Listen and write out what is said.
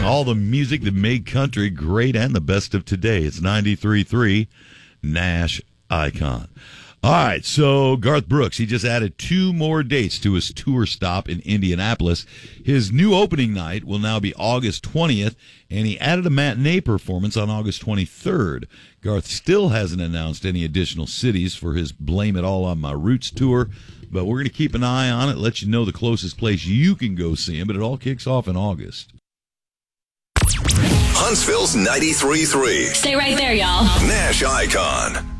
all the music that made country great and the best of today. It's 93.3 Nash Icon. All right, so Garth Brooks, he just added 2 more dates to his tour stop in Indianapolis. His new opening night will now be August 20th, and he added a matinee performance on August 23rd. Garth still hasn't announced any additional cities for his Blame It All on My Roots tour, but we're going to keep an eye on it, let you know the closest place you can go see him, but it all kicks off in August. Huntsville's 93.3. Stay right there, y'all. Nash Icon.